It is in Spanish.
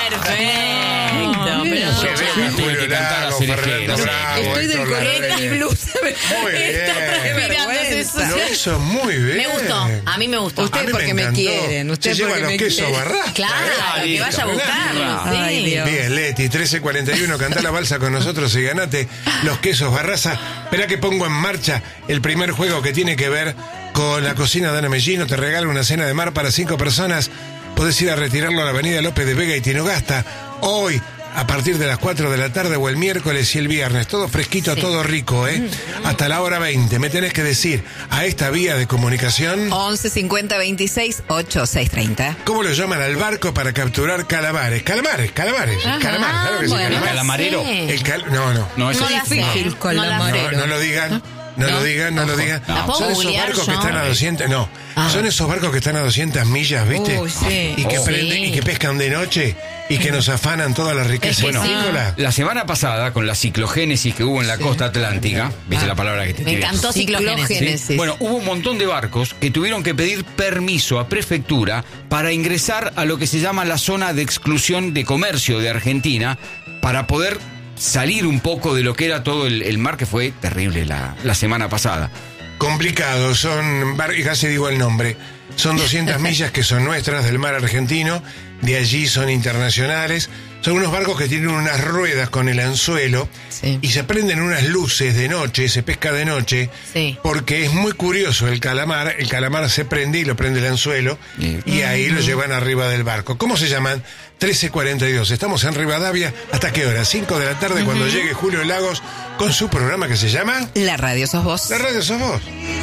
Perfecto. Pero Julio que cantar Lago, a Sergio. Fernando Bravo, Estoy del Héctor color Larrea. del blues. Muy bien. Lo hizo muy bien. Me gustó, a mí me gustó. Usted A mí porque me encantó. quieren, usted Se lleva porque los me quesos quieren. Barrasca. Claro, que vaya a buscarlo. Ay, Sí. Dios. Bien, Leti, 13:41, cantá la balsa con nosotros y ganate los quesos Barraza. Esperá que pongo en marcha el primer juego que tiene que ver con la cocina de Ana Mellino. Te regalo una cena de mar para 5 personas. Podés ir a retirarlo a la avenida López de Vega y Tinogasta hoy a partir de las 4 de la tarde o el miércoles y el viernes. Todo fresquito, todo rico, ¿eh? Hasta la hora 20. Me tenés que decir a esta vía de comunicación 11 50 26 8 630. cómo lo llaman al barco para capturar calamares. Calamares. Calamar, claro que sí, bueno, calamar. calamarero. No. No, eso No la sé. Difícil con No la la sé. marero. No lo digan. No lo digan. No. Son esos googlear barcos yo. que están a 200. No. Son esos barcos que están a 200 millas, ¿viste? Uy, sí. Y que Oh. prenden, Sí. y que pescan de noche y que nos afanan toda la riqueza Es que sí. agrícola. La semana pasada, con la ciclogénesis que hubo en la costa atlántica, ¿viste la palabra que te Me tiré? encantó ciclogénesis. Ciclogénesis. Bueno, hubo un montón de barcos que tuvieron que pedir permiso a prefectura para ingresar a lo que se llama la zona de exclusión de comercio de Argentina para poder salir un poco de lo que era todo el mar, que fue terrible la semana pasada. Complicados, son, y casi digo el nombre, son 200 millas que son nuestras del mar argentino, de allí son internacionales, son unos barcos que tienen unas ruedas con el anzuelo Sí. y se prenden unas luces de noche, se pesca de noche, Sí. porque es muy curioso el calamar se prende y lo prende el anzuelo y ahí lo llevan arriba del barco. ¿Cómo se llaman? 13:42, estamos en Rivadavia, ¿hasta qué hora? 5 de la tarde cuando llegue Julio Lagos con su programa que se llama La radio sos vos. La Radio Sos Vos.